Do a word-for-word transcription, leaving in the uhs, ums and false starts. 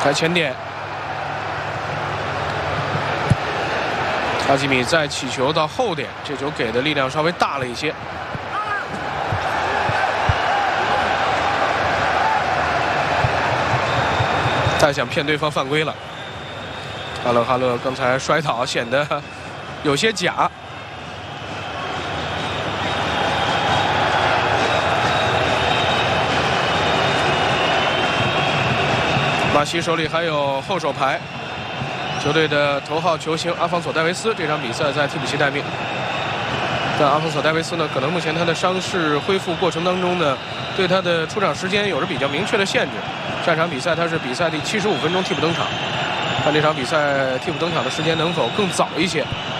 在前点，哈基米再起球到后点，这球给的力量稍微大了一些。再想骗对方犯规了，哈勒哈勒刚才摔倒显得有些假。马西手里还有后手牌，球队的头号球星阿方索·戴维斯这场比赛在替补席待命。但阿方索·戴维斯呢，可能目前他的伤势恢复过程当中呢，对他的出场时间有着比较明确的限制。上场比赛他是比赛第七十五分钟替补登场，看这场比赛替补登场的时间能否更早一些。